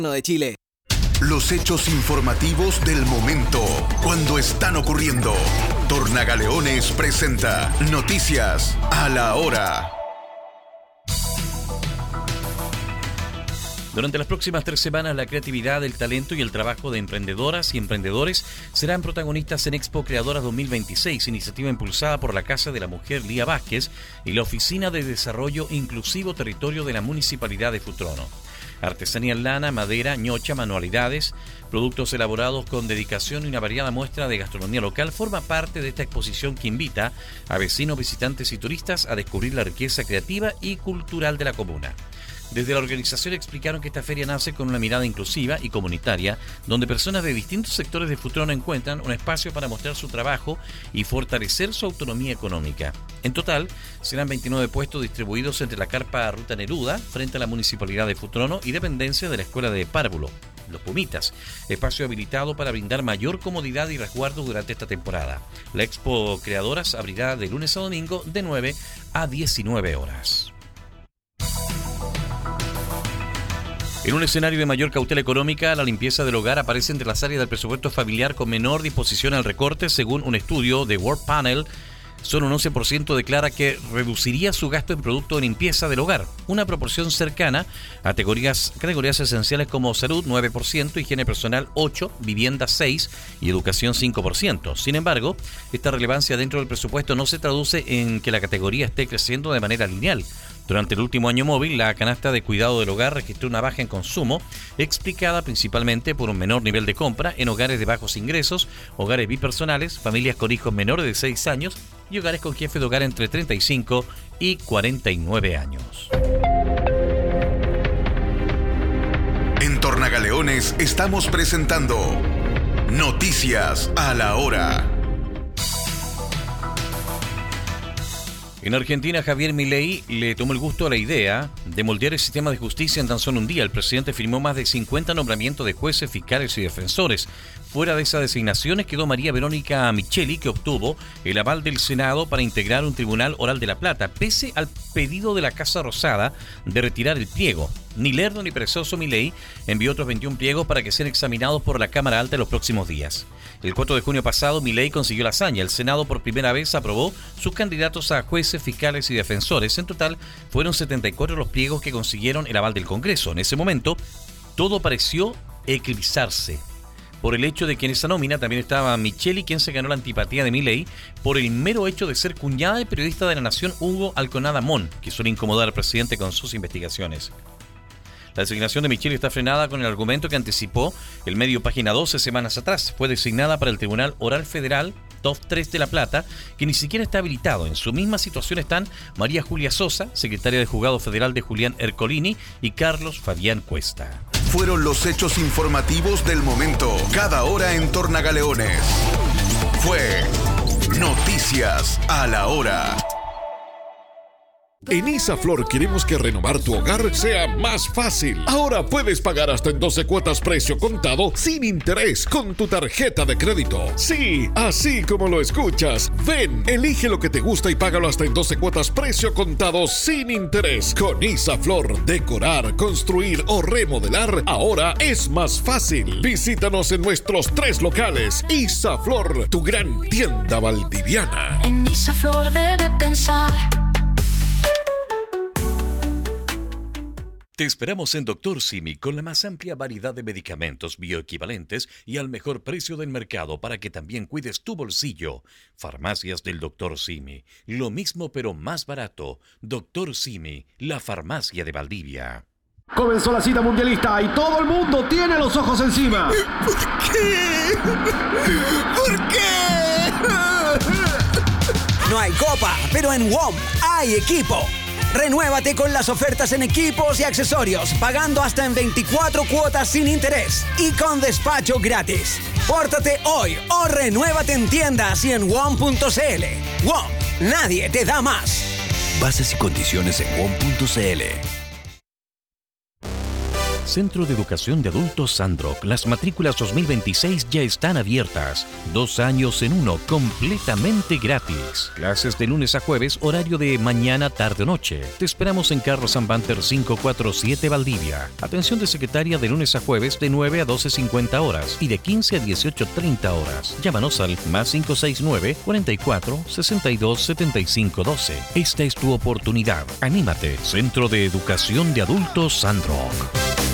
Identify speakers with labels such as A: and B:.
A: de Chile.
B: Los hechos informativos del momento, cuando están ocurriendo. Tornagaleones presenta Noticias a la Hora.
C: Durante las próximas 3 semanas, la creatividad, el talento y el trabajo de emprendedoras y emprendedores serán protagonistas en Expo Creadoras 2026, iniciativa impulsada por la Casa de la Mujer Lía Vázquez y la Oficina de Desarrollo Inclusivo Territorio de la Municipalidad de Futrono. Artesanía en lana, madera, ñocha, manualidades, productos elaborados con dedicación y una variada muestra de gastronomía local forma parte de esta exposición que invita a vecinos, visitantes y turistas a descubrir la riqueza creativa y cultural de la comuna. Desde la organización explicaron que esta feria nace con una mirada inclusiva y comunitaria, donde personas de distintos sectores de Futrono encuentran un espacio para mostrar su trabajo y fortalecer su autonomía económica. En total, serán 29 puestos distribuidos entre la carpa Ruta Neruda, frente a la Municipalidad de Futrono y dependencia de la Escuela de Párvulo, Los Pumitas, espacio habilitado para brindar mayor comodidad y resguardo durante esta temporada. La Expo Creadoras abrirá de lunes a domingo de 9 a 19 horas. En un escenario de mayor cautela económica, la limpieza del hogar aparece entre las áreas del presupuesto familiar con menor disposición al recorte, según un estudio de World Panel. Solo un 11% declara que reduciría su gasto en productos de limpieza del hogar, una proporción cercana a categorías esenciales como salud 9%, higiene personal 8%, vivienda 6% y educación 5%. Sin embargo, esta relevancia dentro del presupuesto no se traduce en que la categoría esté creciendo de manera lineal. Durante el último año móvil, la canasta de cuidado del hogar registró una baja en consumo, explicada principalmente por un menor nivel de compra en hogares de bajos ingresos, hogares bipersonales, familias con hijos menores de 6 años y hogares con jefe de hogar entre 35 y 49 años.
B: En Tornagaleones estamos presentando Noticias a la Hora.
C: En Argentina, Javier Milei le tomó el gusto a la idea de moldear el sistema de justicia en tan solo un día. El presidente firmó más de 50 nombramientos de jueces, fiscales y defensores. Fuera de esas designaciones quedó María Verónica Micheli, que obtuvo el aval del Senado para integrar un tribunal oral de La Plata, pese al pedido de la Casa Rosada de retirar el pliego. Ni lerdo ni perezoso, Milei envió otros 21 pliegos para que sean examinados por la Cámara Alta en los próximos días. El 4 de junio pasado, Milei consiguió la hazaña. El Senado por primera vez aprobó sus candidatos a jueces, fiscales y defensores. En total, fueron 74 los pliegos que consiguieron el aval del Congreso. En ese momento, todo pareció eclipsarse por el hecho de que en esa nómina también estaba Micheli, quien se ganó la antipatía de Milei por el mero hecho de ser cuñada del periodista de La Nación Hugo Alconada Mon, que suele incomodar al presidente con sus investigaciones. La designación de Micheli está frenada con el argumento que anticipó el medio Página 12 semanas atrás. Fue designada para el Tribunal Oral Federal TOF 3 de La Plata, que ni siquiera está habilitado. En su misma situación están María Julia Sosa, secretaria del Juzgado Federal de Julián Ercolini, y Carlos Fabián Cuesta.
B: Fueron los hechos informativos del momento, cada hora en Tornagaleones. Fue Noticias a la Hora.
D: En Isaflor queremos que renovar tu hogar sea más fácil. Ahora puedes pagar hasta en 12 cuotas precio contado sin interés con tu tarjeta de crédito. Sí, así como lo escuchas. Ven, elige lo que te gusta y págalo hasta en 12 cuotas precio contado sin interés. Con Isaflor, decorar, construir o remodelar ahora es más fácil. Visítanos en nuestros 3 locales. Isaflor, tu gran tienda valdiviana.
E: En Isaflor debe pensar.
C: Te esperamos en Dr. Simi con la más amplia variedad de medicamentos bioequivalentes y al mejor precio del mercado para que también cuides tu bolsillo. Farmacias del Dr. Simi. Lo mismo pero más barato. Dr. Simi, la farmacia de Valdivia.
F: Comenzó la cita mundialista y todo el mundo tiene los ojos encima.
G: ¿Por qué? ¿Por qué?
H: No hay copa, pero en WOM hay equipo. Renuévate con las ofertas en equipos y accesorios, pagando hasta en 24 cuotas sin interés y con despacho gratis. Pórtate hoy o renuévate en tiendas y en WOM.cl. WOM, nadie te da más.
I: Bases y condiciones en WOM.cl.
C: Centro de Educación de Adultos Sandrock. Las matrículas 2026 ya están abiertas. 2 años en uno, completamente gratis. Clases de lunes a jueves, horario de mañana, tarde o noche. Te esperamos en Carlos Banter 547 Valdivia. Atención de secretaria de lunes a jueves de 9 a 12:50 horas y de 15 a 18:30 horas. Llámanos al +569 44 62 75 12. Esta es tu oportunidad. Anímate. Centro de Educación de Adultos Sandrock.